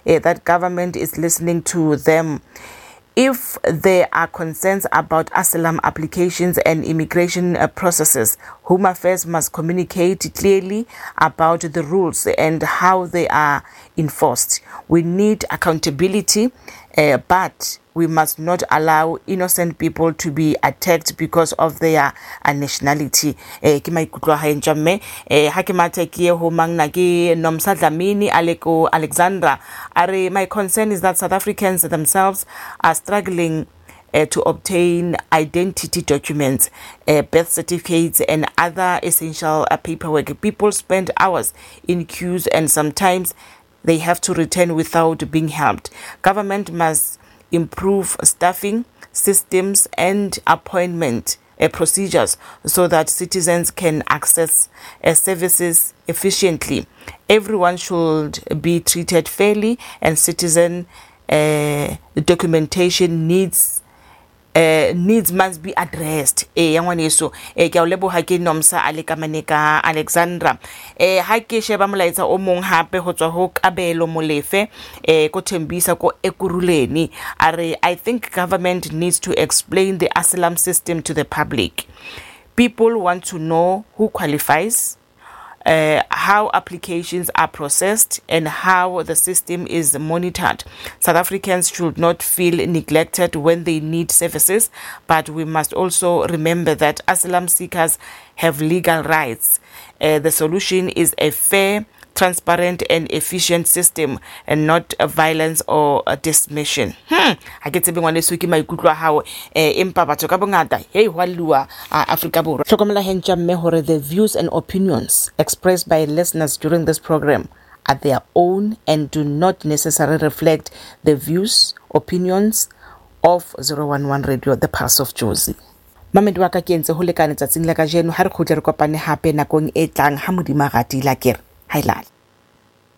that government is listening to them. If there are concerns about asylum applications and immigration processes, Home Affairs must communicate clearly about the rules and how they are enforced. We need accountability, but we must not allow innocent people to be attacked because of their nationality. Ke maikutlo ha ntja mme ha ke mateke ho mangna ke Nomsa Dlamini Aleko Alexandra are my concern is that South Africans themselves are struggling to obtain identity documents, birth certificates and other essential paperwork. People spend hours in queues and sometimes they have to return without being helped. Government must improve staffing systems and appointment procedures so that citizens can access services efficiently. Everyone should be treated fairly, and citizen documentation needs must be addressed. Yangwaneso ke a leboha ke Nomsa Alekamaneka Alexandra ha ke sheba molaetsa o mong hape ho tswa ho Kabelo Molefe ko Thembisa ko Ekuruleni are I think government needs to explain the asylum system to the public. People want to know who qualifies, how applications are processed and how the system is monitored. South Africans should not feel neglected when they need services, but we must also remember that asylum seekers have legal rights. The solution is a fair, transparent and efficient system and not a violence or a dismission. Ha ke tsebe ngwane so ke maikutlo a hao empa batho ka bongata hey hwa lua Afrika Borwa. Hlokomela hentja mme hore the views and opinions expressed by listeners during this program are their own and do not necessarily reflect the views, opinions of 011 Radio, the Pulse of Jozi. Mamedi wa ka ke ntse ho lekane tsatsing la ka jeno ha re khotla re kopane hape nakong e tlang ha modima ratile kere hailala.